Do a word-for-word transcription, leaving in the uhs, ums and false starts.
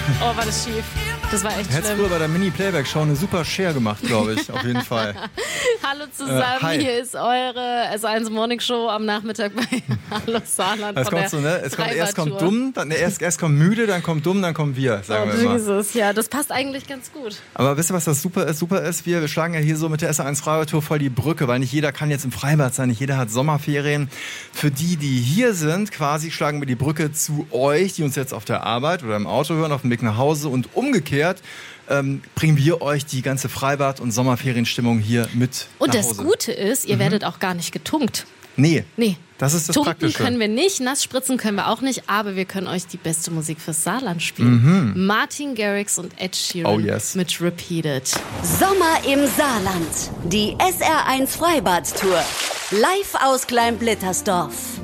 Oh, war das schief. Das war echt Hättest schlimm. früher bei der Mini-Playback-Show eine super Share gemacht, glaube ich. Auf jeden Fall. Hallo zusammen, Äh, hier ist eure S eins Morning Show am Nachmittag bei Hallo Saarland. Es von kommt der so, ne? Es kommt, erst kommt Freibad-Tour. dumm, dann, erst, erst kommt müde, dann kommt dumm, dann kommen wir, sagen Oh, wir immer. Jesus, ja, das passt eigentlich ganz gut. Aber wisst ihr, was das super ist? Super ist, wir schlagen ja hier so mit der S eins Freibad-Tour voll die Brücke, weil nicht jeder kann jetzt im Freibad sein, nicht jeder hat Sommerferien. Für die, die hier sind, quasi schlagen wir die Brücke zu euch, die uns jetzt auf der Arbeit oder im Auto hören, auf dem Weg nach Hause und umgekehrt. Ähm, bringen wir euch die ganze Freibad- und Sommerferienstimmung hier mit Und nach das Hause. Gute ist, ihr mhm. werdet auch gar nicht getunkt. Nee. Nee. Das ist das Tunken Praktische. können wir nicht, nass spritzen können wir auch nicht, aber wir können euch die beste Musik fürs Saarland spielen. Mhm. Martin Garrix und Ed Sheeran oh yes. mit Repeated. Sommer im Saarland. Die S R eins Freibad-Tour. Live aus Kleinblittersdorf.